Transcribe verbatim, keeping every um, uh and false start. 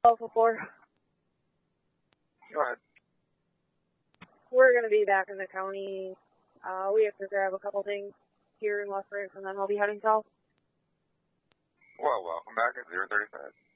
Alpha four. Go ahead. We're going to be back in the county. Uh, we have to grab a couple things here in West Branch, and then we'll be heading south. Well, welcome back at zero thirty-five.